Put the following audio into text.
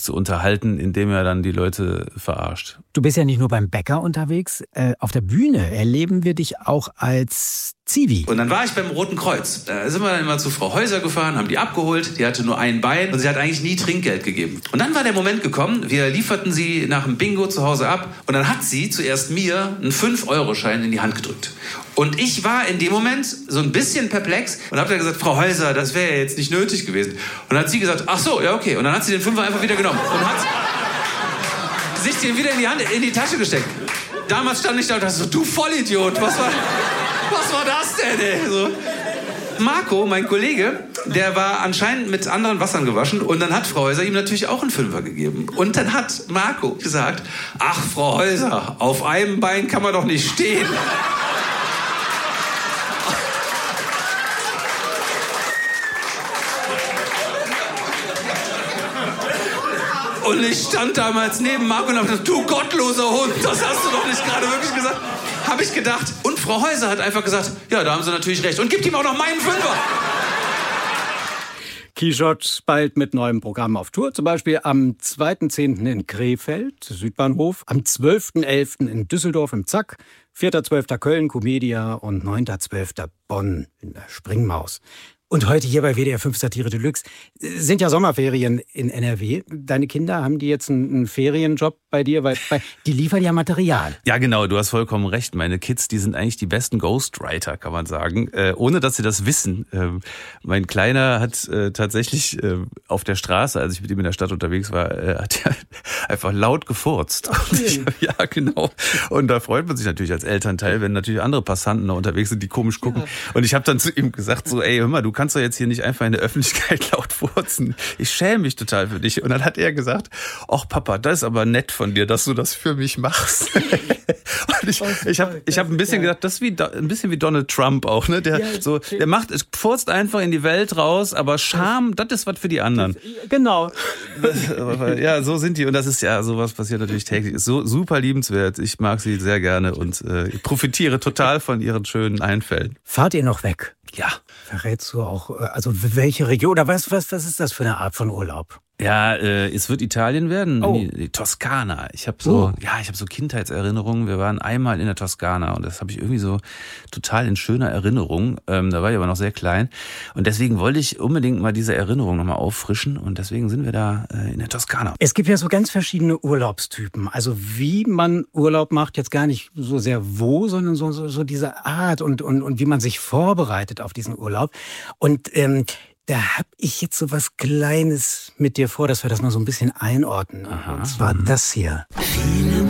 zu unterhalten, indem er dann die Leute verarscht. Du bist ja nicht nur beim Bäcker unterwegs. Auf der Bühne erleben wir dich auch als Zivi. Und dann war ich beim Roten Kreuz. Da sind wir dann immer zu Frau Häuser gefahren, haben die abgeholt. Die hatte nur ein Bein und sie hat eigentlich nie Trinkgeld gegeben. Und dann war der Moment gekommen, wir lieferten sie nach dem Bingo zu Hause ab. Und dann hat sie zuerst mir einen 5-Euro-Schein in die Hand gedrückt. Und ich war in dem Moment so ein bisschen perplex und habe dann gesagt, Frau Häuser, das wäre ja jetzt nicht nötig gewesen. Und dann hat sie gesagt, ach so, ja okay. Und dann hat sie den Fünfer einfach wieder genommen und hat sich den wieder in die Tasche gesteckt. Damals stand ich da und dachte so, du Vollidiot, was war das denn, ey? So. Marco, mein Kollege, der war anscheinend mit anderen Wassern gewaschen und dann hat Frau Häuser ihm natürlich auch einen Fünfer gegeben. Und dann hat Marco gesagt, ach Frau Häuser, auf einem Bein kann man doch nicht stehen. Und ich stand damals neben Marco und habe gesagt, du gottloser Hund, das hast du doch nicht gerade wirklich gesagt. Habe ich gedacht. Und Frau Häuser hat einfach gesagt, ja, da haben sie natürlich recht. Und gibt ihm auch noch meinen Fünfer. Quijote bald mit neuem Programm auf Tour. Zum Beispiel am 2.10. in Krefeld, Südbahnhof. Am 12.11. in Düsseldorf im Zack. 4.12. Köln, Comedia. Und 9.12. Bonn in der Springmaus. Und heute hier bei WDR 5 Satire Deluxe sind ja Sommerferien in NRW. Deine Kinder, haben die jetzt einen Ferienjob bei dir? Weil die liefern ja Material. Ja, genau, du hast vollkommen recht. Meine Kids, die sind eigentlich die besten Ghostwriter, kann man sagen. Ohne, dass sie das wissen. Mein Kleiner hat tatsächlich auf der Straße, als ich mit ihm in der Stadt unterwegs war, hat er einfach laut gefurzt. Ja, genau. Und da freut man sich natürlich als Elternteil, wenn natürlich andere Passanten noch unterwegs sind, die komisch gucken. Ja. Und ich habe dann zu ihm gesagt, so, ey, hör mal, du kannst doch jetzt hier nicht einfach in der Öffentlichkeit laut furzen. Ich schäme mich total für dich. Und dann hat er gesagt, ach Papa, das ist aber nett von dir, dass du das für mich machst. Und ich hab ein bisschen gedacht, das ist ein bisschen wie Donald Trump auch, ne? Der furzt einfach in die Welt raus, aber Scham, das ist was für die anderen. Genau. Ja, so sind die. Und das ist ja, sowas passiert natürlich täglich. Ist so super liebenswert. Ich mag sie sehr gerne und ich profitiere total von ihren schönen Einfällen. Fahrt ihr noch weg? Ja. Verrätst du auch, also welche Region, oder was ist das für eine Art von Urlaub? Ja, es wird Italien werden, die Toskana. Ich habe so Kindheitserinnerungen. Wir waren einmal in der Toskana und das habe ich irgendwie so total in schöner Erinnerung. Da war ich aber noch sehr klein und deswegen wollte ich unbedingt mal diese Erinnerung nochmal auffrischen und deswegen sind wir da in der Toskana. Es gibt ja so ganz verschiedene Urlaubstypen. Also wie man Urlaub macht, jetzt gar nicht so sehr wo, sondern so diese Art und wie man sich vorbereitet auf diesen Urlaub. Und da habe ich jetzt so was Kleines mit dir vor, dass wir das mal so ein bisschen einordnen. Aha. Und zwar das hier.